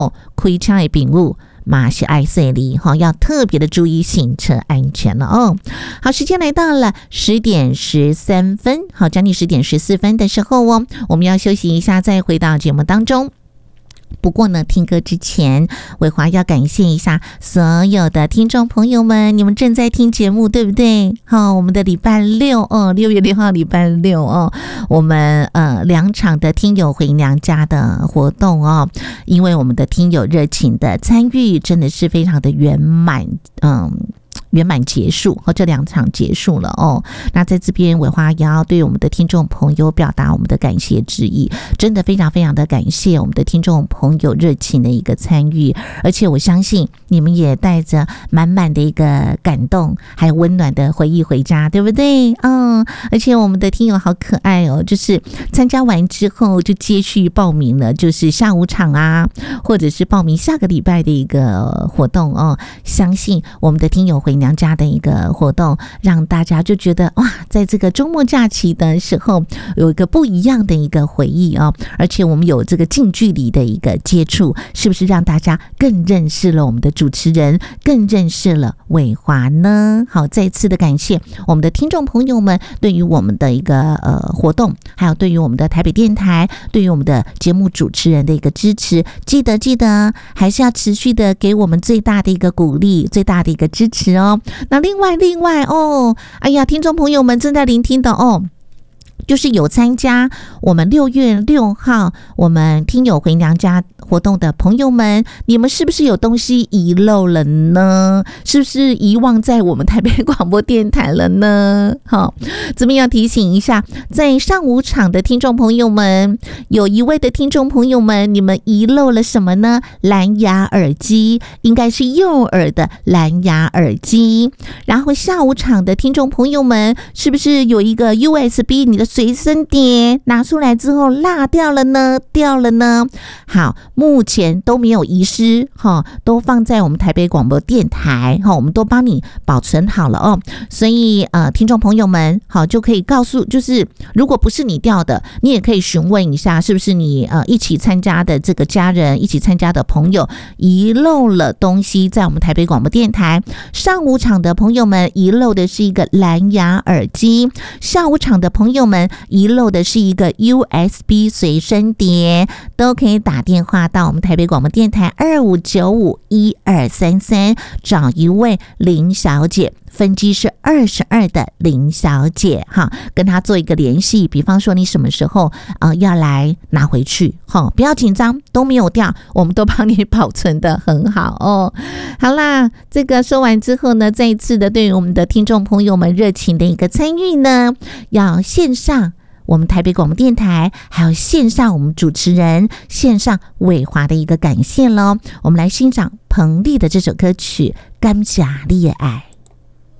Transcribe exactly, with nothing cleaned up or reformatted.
哦，开车的朋友嘛是爱说你哈，要特别的注意行车安全了哦。好，时间来到了十点十三分，好，将近十点十四分的时候哦，我们要休息一下，再回到节目当中。不过呢，听歌之前，伟华要感谢一下所有的听众朋友们，你们正在听节目，对不对？好，我们的礼拜六哦，六月六号礼拜六哦，我们呃两场的听友回娘家的活动哦，因为我们的听友热情的参与，真的是非常的圆满，嗯。圆满结束，这两场结束了哦。那在这边，伟华也要对我们的听众朋友表达我们的感谢之意，真的非常非常的感谢我们的听众朋友热情的一个参与，而且我相信你们也带着满满的一个感动，还有温暖的回忆回家，对不对？嗯，而且我们的听友好可爱哦，就是参加完之后就接续报名了，就是下午场啊，或者是报名下个礼拜的一个活动哦。相信我们的听友回娘家的一个活动，让大家就觉得哇，在这个周末假期的时候有一个不一样的一个回忆哦，而且我们有这个近距离的一个接触，是不是让大家更认识了我们的主持人，更认识了伟华呢？好，再次的感谢我们的听众朋友们对于我们的一个呃活动，还有对于我们的台北电台，对于我们的节目主持人的一个支持，记得记得还是要持续的给我们最大的一个鼓励，最大的一个支持哦。那另外另外哦，哎呀，听众朋友们正在聆听的哦，就是有参加我们六月六号我们听友回娘家活动的朋友们，你们是不是有东西遗漏了呢？是不是遗忘在我们台北广播电台了呢？好，这边要提醒一下，在上午场的听众朋友们，有一位的听众朋友们，你们遗漏了什么呢？蓝牙耳机，应该是右耳的蓝牙耳机。然后下午场的听众朋友们，是不是有一个 U S B 你的随身碟拿出来之后落掉了呢？掉了呢？好，目前都没有遗失，都放在我们台北广播电台，我们都帮你保存好了哦。所以呃，听众朋友们好，就可以告诉，就是如果不是你掉的，你也可以询问一下，是不是你呃一起参加的这个家人，一起参加的朋友遗漏了东西在我们台北广播电台。上午场的朋友们遗漏的是一个蓝牙耳机，下午场的朋友们遗漏的是一个 U S B 随身碟，都可以打电话到我们台北广播电台二五九五一二三三，找一位林小姐，分机是二十二的林小姐哈，跟她做一个联系，比方说你什么时候呃要来拿回去哈，不要紧张，都没有掉，我们都帮你保存的很好哦。好啦，这个说完之后呢，再一次的对于我们的听众朋友们热情的一个参与呢，要线上我们台北广播电台，还有线上我们主持人，线上伟华的一个感谢咯。我们来欣赏彭丽的这首歌曲《感谢你的爱》。